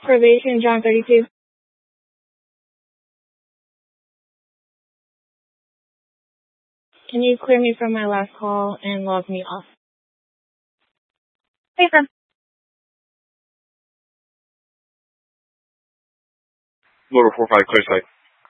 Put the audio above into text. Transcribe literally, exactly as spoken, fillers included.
Probation, John thirty-two. Can you clear me from my last call and log me off? Hey, Fern. Motor four five, clear site.